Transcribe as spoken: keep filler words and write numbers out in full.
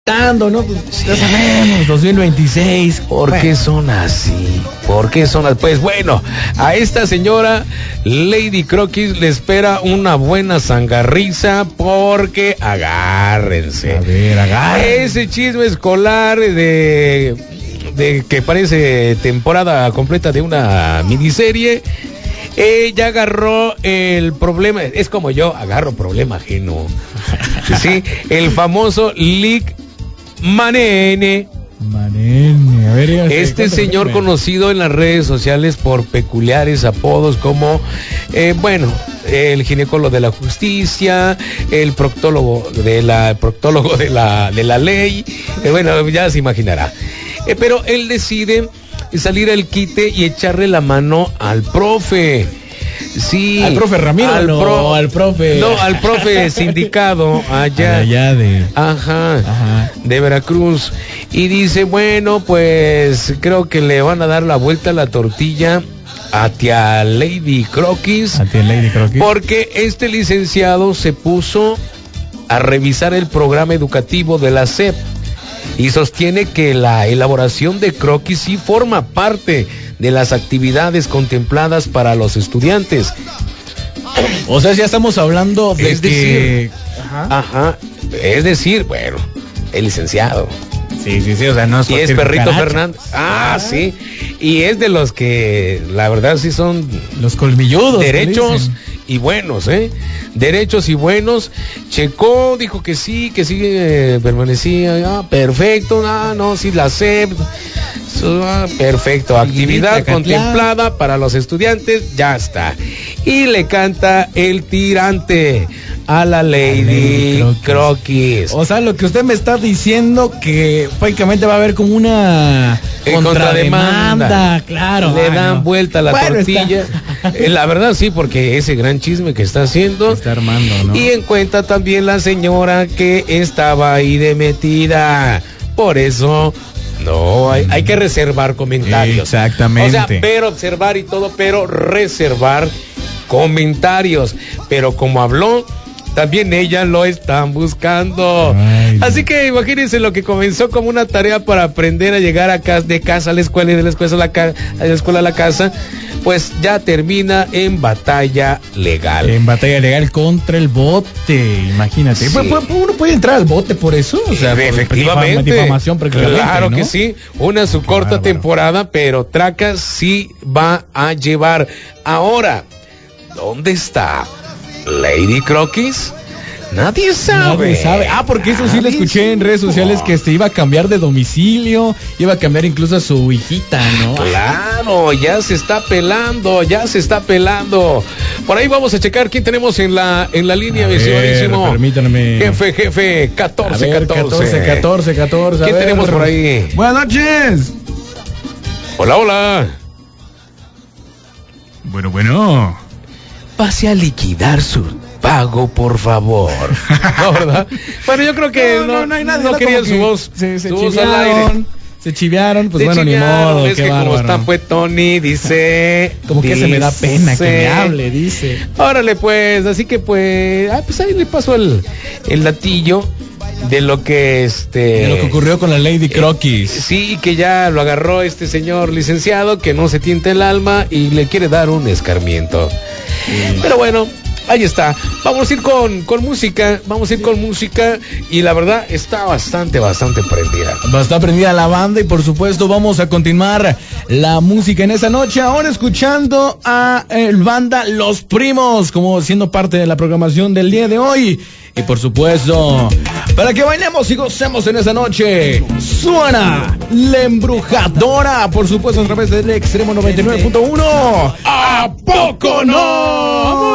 ¿no? Pues ya sabemos, dos mil veintiséis. ¿Por bueno. qué son así? ¿Por qué son así? Pues bueno, a esta señora Lady Croquis le espera una buena sangarriza porque agárrense. A ver, agárrense. Ese chisme escolar de, de que parece temporada completa de una miniserie. Ella agarró el problema, es como yo agarro problema ajeno. Sí, el famoso Lick Manene. Manene, a ver, este señor me... conocido en las redes sociales por peculiares apodos como, eh, bueno, el ginecólogo de la justicia, el proctólogo de la proctólogo de la de la ley, eh, bueno, ya se imaginará. Eh, pero él decide salir al quite y echarle la mano al profe. Sí. Al profe Ramiro, al no, pro, al profe. No, al profe sindicado allá. Allá de. Ajá, ajá. De Veracruz. Y dice, bueno, pues creo que le van a dar la vuelta a la tortilla a tía Lady Croquis. A tía Lady Croquis. Porque este licenciado se puso a revisar el programa educativo de la S E P. Y sostiene que la elaboración de croquis sí forma parte de las actividades contempladas para los estudiantes. O sea, ya estamos hablando de es que... decir, ajá, ajá, es decir, bueno, el licenciado. Sí, sí, sí, o sea, no es y es Perrito caracha. Fernández. Ah, ah, sí. Y es de los que, la verdad, sí son... Los colmilludos. Derechos y buenos, ¿eh? Derechos y buenos. Checó, dijo que sí, que sí eh, permanecía. Ah, perfecto. Ah, no, sí, la S E P. Ah, perfecto. Actividad contemplada para los estudiantes. Ya está. Y le canta el tirante a la Lady, Lady Croquis. Croquis. O sea, lo que usted me está diciendo que prácticamente va a haber como una contrademanda, claro. Le dan no. vuelta a la bueno, tortilla. La verdad sí, porque ese gran chisme que está haciendo. Está armando, ¿no? Y en cuenta también la señora que estaba ahí de metida. Por eso no, hay, hay que reservar comentarios. Exactamente. O sea, pero observar y todo, pero reservar comentarios. Pero como habló, también ella lo están buscando. Ay, así que imagínense lo que comenzó como una tarea para aprender a llegar a casa, de casa a la escuela y de la escuela a la, ca- a la escuela a la casa, pues ya termina en batalla legal. En batalla legal contra el bote, imagínate. Sí. ¿Uno puede entrar al bote por eso? O sea, efectivamente. Por difamación, claro, ¿no? Que sí. Una su Qué corta bárbaro. temporada, pero Traca sí va a llevar. Ahora, ¿dónde está Lady Croquis? Nadie sabe. Nadie sabe. Ah, porque eso sí lo escuché en redes sociales, que se iba a cambiar de domicilio, iba a cambiar incluso a su hijita, ¿no? Claro, ya se está pelando, ya se está pelando. Por ahí vamos a checar quién tenemos en la en la línea, mi señorísimo. Permítanme. Jefe, jefe, catorce, catorce, catorce, catorce. ¿Quién ver, tenemos por ahí? Buenas noches. Hola, hola. Bueno, bueno. Pase a liquidar su pago, por favor. No, ¿verdad? Bueno, yo creo que no, no, no, no, hay nadie, no, no querían su voz, se, se su voz al aire. Se chivearon, pues se bueno, chivearon, ni modo. Es que bárbaro. como está pues Tony, dice... Como que dice, se me da pena que me hable, dice. Órale, pues, así que pues... Ah, pues ahí le paso el, el latillo de lo que este... De lo que ocurrió con la Lady Croquis. Eh, sí, que ya lo agarró este señor licenciado que no se tienta el alma y le quiere dar un escarmiento. Sí. Pero bueno... Ahí está, vamos a ir con, con música, vamos a ir con música y la verdad está bastante, bastante prendida. Está prendida la banda y por supuesto vamos a continuar la música en esta noche, ahora escuchando a el banda Los Primos, como siendo parte de la programación del día de hoy. Y por supuesto, para que bailemos y gocemos en esta noche, suena La Embrujadora, por supuesto a través del Extremo noventa y nueve punto uno. ¿A poco no?